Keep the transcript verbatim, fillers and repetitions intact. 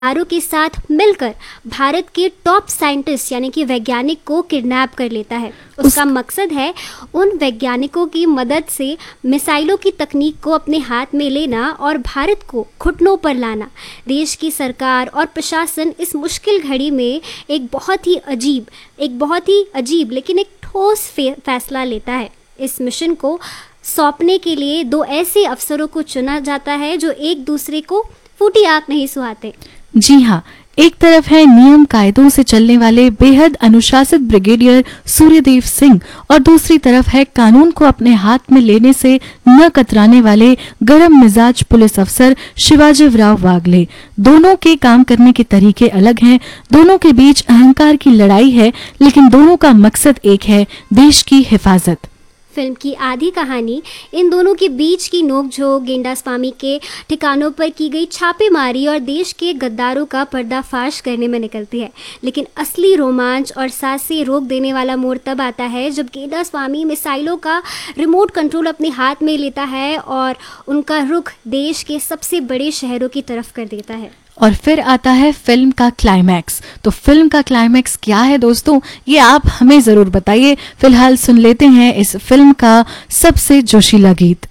आरों के साथ मिलकर भारत के टॉप साइंटिस्ट यानी कि वैज्ञानिक को किडनैप कर लेता है। उसका उस... मकसद है उन वैज्ञानिकों की मदद से मिसाइलों की तकनीक को अपने हाथ में लेना और भारत को घुटनों पर लाना। देश की सरकार और प्रशासन इस मुश्किल घड़ी में एक बहुत ही अजीब एक बहुत ही अजीब लेकिन एक ठोस फैसला लेता है। इस मिशन को सौंपने के लिए दो ऐसे अफसरों को चुना जाता है जो एक दूसरे को फूटी आंख नहीं सुहाते। जी हाँ, एक तरफ है नियम कायदों से चलने वाले बेहद अनुशासित ब्रिगेडियर सूर्यदेव सिंह और दूसरी तरफ है कानून को अपने हाथ में लेने से न कतराने वाले गरम मिजाज पुलिस अफसर शिवाजीराव वागले। दोनों के काम करने के तरीके अलग हैं, दोनों के बीच अहंकार की लड़ाई है, लेकिन दोनों का मकसद एक है, देश की हिफाजत। फिल्म की आधी कहानी इन दोनों के बीच की नोकझोंक, गेंडास्वामी के ठिकानों पर की गई छापेमारी और देश के गद्दारों का पर्दाफाश करने में निकलती है। लेकिन असली रोमांच और सांसें रोक देने वाला मोड़ तब आता है जब गेंडास्वामी मिसाइलों का रिमोट कंट्रोल अपने हाथ में लेता है और उनका रुख देश के सबसे बड़े शहरों की तरफ कर देता है। और फिर आता है फिल्म का क्लाइमैक्स। तो फिल्म का क्लाइमैक्स क्या है दोस्तों, ये आप हमें जरूर बताइए। फिलहाल सुन लेते हैं इस फिल्म का सबसे जोशीला गीत।